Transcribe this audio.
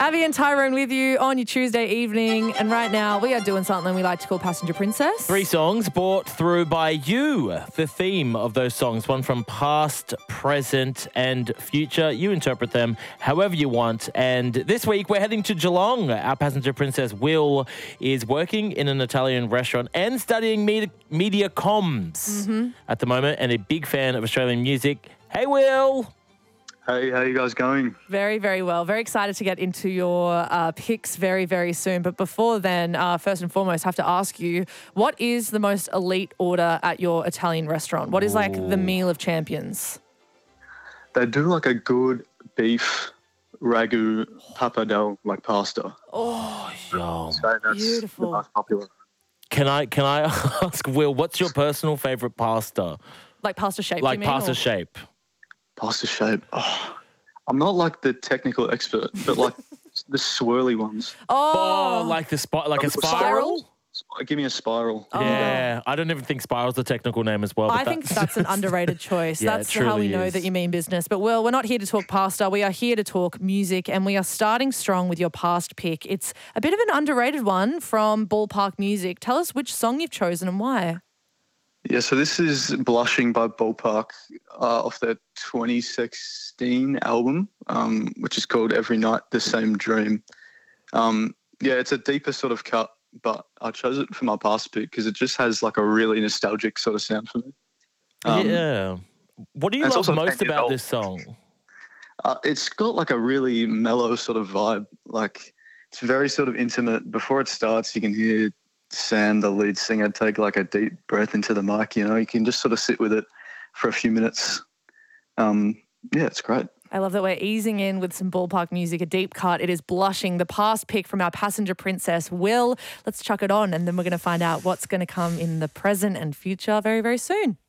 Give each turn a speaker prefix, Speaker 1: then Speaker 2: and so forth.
Speaker 1: Abby and Tyrone with you on your Tuesday evening. And right now we are doing something we like to call Passenger Princess.
Speaker 2: 3 songs brought through by you. The theme of those songs, one from past, present and future. You interpret them however you want. And this week we're heading to Geelong. Our Passenger Princess, Will, is working in an Italian restaurant and studying media comms at the moment, and a big fan of Australian music. Hey, Will.
Speaker 3: Hey, how you guys going?
Speaker 1: Very, very well. Very excited to get into your picks very, very soon. But before then, first and foremost, I have to ask you, what is the most elite order at your Italian restaurant? What is like the meal of champions?
Speaker 3: They do like a good beef ragu pappardelle, like pasta.
Speaker 1: Oh,
Speaker 2: Yum.
Speaker 3: So that's
Speaker 1: beautiful.
Speaker 3: the most popular.
Speaker 2: Can I ask, Will, what's your personal favourite pasta?
Speaker 1: like pasta shape,
Speaker 2: Like
Speaker 1: you mean?
Speaker 2: pasta shape.
Speaker 3: Pasta shape. Oh, I'm not like the technical expert, but like the swirly ones.
Speaker 2: Oh, like a spiral?
Speaker 3: Give me a spiral.
Speaker 2: Yeah, I don't even think spiral's the technical name as well. But
Speaker 1: I think that's an underrated choice.
Speaker 2: Yeah,
Speaker 1: That's
Speaker 2: it
Speaker 1: how we
Speaker 2: truly
Speaker 1: know
Speaker 2: is.
Speaker 1: that you mean business. But, Will, we're not here to talk pasta. We are here to talk music, and we are starting strong with your past pick. It's a bit of an underrated one from Ballpark Music. Tell us which song you've chosen and why.
Speaker 3: Yeah, so this is Blushing by Ballpark off their 2016 album, which is called Every Night the Same Dream. Yeah, it's a deeper sort of cut, but I chose it for my past pick because it just has like a really nostalgic sort of sound for me.
Speaker 2: yeah. What do you
Speaker 3: it's
Speaker 2: love
Speaker 3: also
Speaker 2: most
Speaker 3: 10 years
Speaker 2: about
Speaker 3: old.
Speaker 2: this song?
Speaker 3: It's got like a really mellow sort of vibe. Like it's very sort of intimate. Before it starts, you can hear Sam, the lead singer, take like a deep breath into the mic. You know, you can just sort of sit with it for a few minutes. Yeah, it's great.
Speaker 1: I love that we're easing in with some Ballpark Music, a deep cut. It is Blushing, the past pick from our Passenger Princess, Will. Let's chuck it on, and then we're going to find out what's going to come in the present and future very, very soon.